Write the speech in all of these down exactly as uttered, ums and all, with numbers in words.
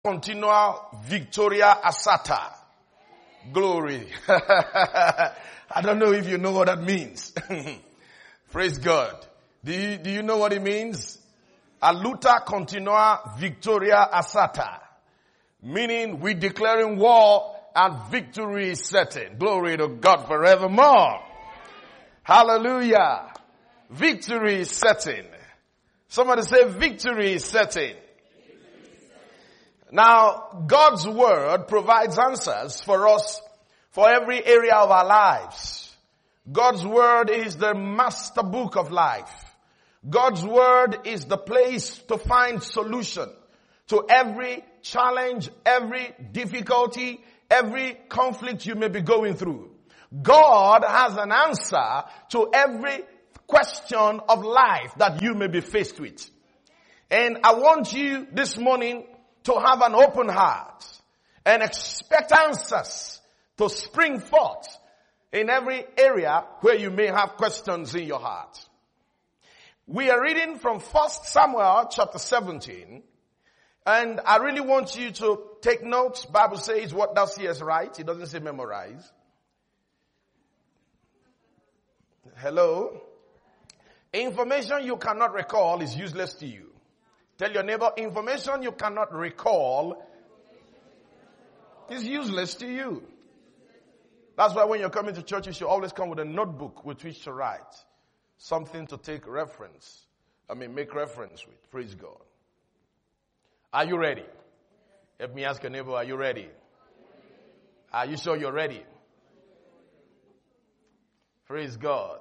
Continual Victoria Asata. Glory. I don't know if you know what that means. Praise God. Do you, do you know what it means? Aluta Continua Victoria Asata. Meaning we declaring war and victory is certain. Glory to God forevermore. Hallelujah. Victory is certain. Somebody say victory is certain. Now, God's word provides answers for us for every area of our lives. God's word is the master book of life. God's word is the place to find solution to every challenge, every difficulty, every conflict you may be going through. God has an answer to every question of life that you may be faced with. And I want you this morning to have an open heart and expect answers to spring forth in every area where you may have questions in your heart. We are reading from First Samuel chapter seventeen, and I really want you to take notes. Bible says what thou seest write. It doesn't say memorize. Hello? Information you cannot recall is useless to you. Tell your neighbor, information you cannot recall is useless to you. That's why when you're coming to church, you should always come with a notebook with which to write. Something to take reference. I mean, make reference with. Praise God. Are you ready? Let me ask your neighbor, are you ready? Are you sure you're ready? Praise God.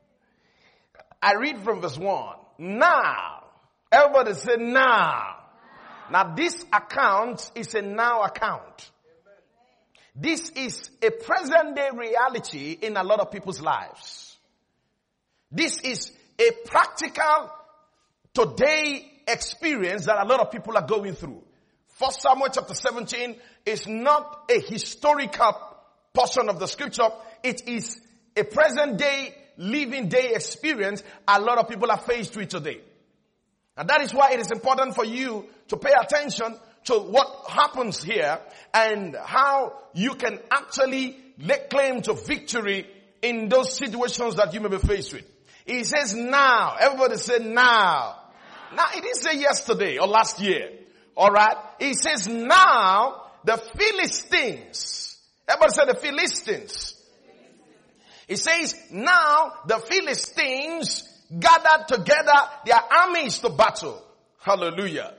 I read from verse one. Now, everybody say now. Now this account is a now account. This is a present day reality in a lot of people's lives. This is a practical today experience that a lot of people are going through. First Samuel chapter seventeen is not a historical portion of the scripture. It is a present day, living day experience a lot of people are faced with today. And that is why it is important for you to pay attention to what happens here and how you can actually lay claim to victory in those situations that you may be faced with. He says now. Everybody say now. Now, now he didn't say yesterday or last year. Alright? He says now the Philistines. Everybody say the Philistines. He says now the Philistines gathered together their armies to battle. Hallelujah.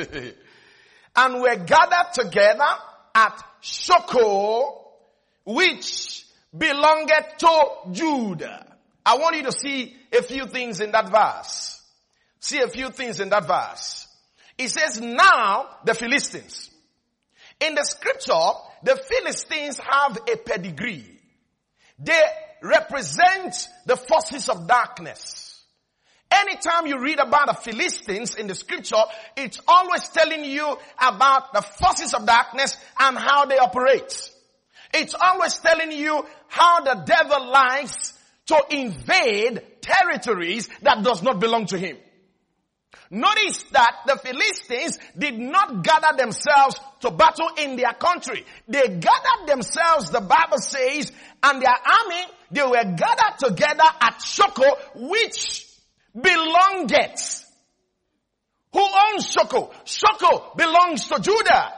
And were gathered together at Shoko, which belonged to Judah. I want you to see a few things in that verse. See a few things in that verse. It says now the Philistines. In the scripture, the Philistines have a pedigree. They represent the forces of darkness. Anytime you read about the Philistines in the scripture, it's always telling you about the forces of darkness and how they operate. It's always telling you how the devil likes to invade territories that does not belong to him. Notice that the Philistines did not gather themselves to battle in their country. They gathered themselves, the Bible says, and their army, they were gathered together at Shoko, which belongeth. Who owns Shoko? Shoko belongs to Judah.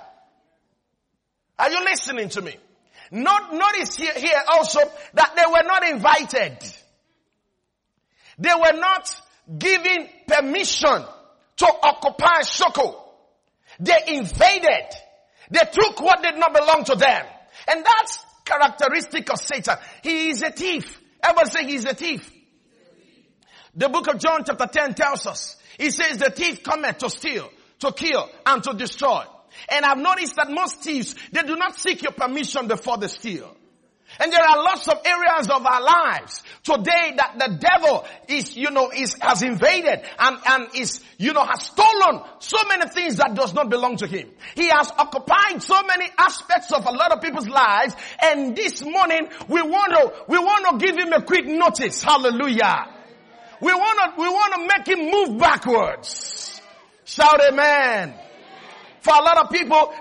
Are you listening to me? Not, notice here, here also that they were not invited. They were not given permission to occupy Shoko. They invaded. They took what did not belong to them. And that's characteristic of Satan. He is a thief. Everybody say he's a thief. The book of John chapter ten tells us, he says the thief cometh to steal, to kill, and to destroy. And I've noticed that most thieves, they do not seek your permission before they steal. And there are lots of areas of our lives today that the devil is, you know, is, has invaded and, and is, you know, has stolen so many things that does not belong to him. He has occupied so many aspects of a lot of people's lives. And this morning, we want to, we want to give him a quick notice. Hallelujah. We want to, we want to make him move backwards. Shout amen. For a lot of people,